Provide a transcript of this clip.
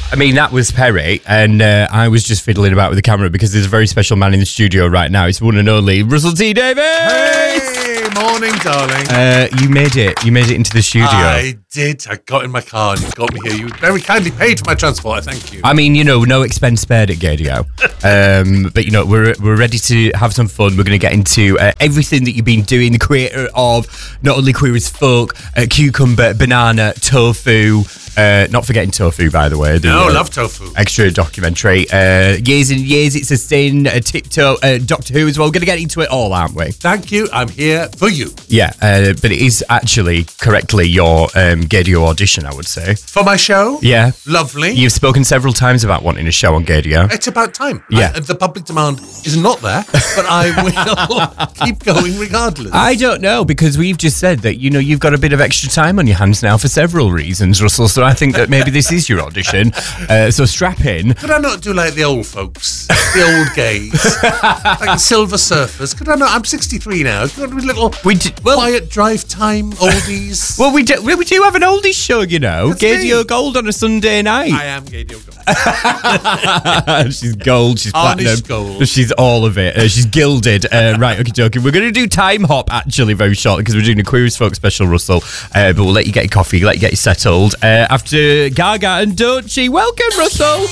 I mean, that was Perry, and I was just fiddling about with the camera because there's a very special man in the studio right now. It's one and only Russell T. Davies! Hey, morning, darling. You made it. You made it into the studio. I did. I got in my car and you got me here. You very kindly paid for my transport. I thank you. I mean, no expense spared at Gadio. But, we're ready to have some fun. We're going to get into everything that you've been doing, the creator of not only Queer as Folk, Cucumber, Banana, Tofu, not forgetting Tofu, by the way. Love Tofu. Extra documentary. Years and years it's sustained, TikTok, Doctor Who as well. We're going to get into it all, aren't we? Thank you. I'm here for you. Yeah, but it is actually correctly your Gadio audition, I would say. For my show? Yeah. Lovely. You've spoken several times about wanting a show on Gadio. It's about time. Yeah. The public demand is not there, but I will keep going regardless. I don't know, because we've just said that, you've got a bit of extra time on your hands now for several reasons, Russell, so I think that maybe this is your audition. So strap in. Could I not do like the old folks, the old gays, like the Silver Surfers? Could I not? I'm 63 now. Could I do a little quiet drive time oldies? Well, we do have an oldies show, That's Gadio me. Gold on a Sunday night. I am Gadio Gold. She's gold, she's Tarnished platinum, gold. she's all of it. She's gilded. Right, okay. We're going to do Time Hop actually very shortly because we're doing a Queer as Folk special, Russell. But we'll let you get your coffee, let you get you settled. After Gaga and Doechii, welcome, Russell.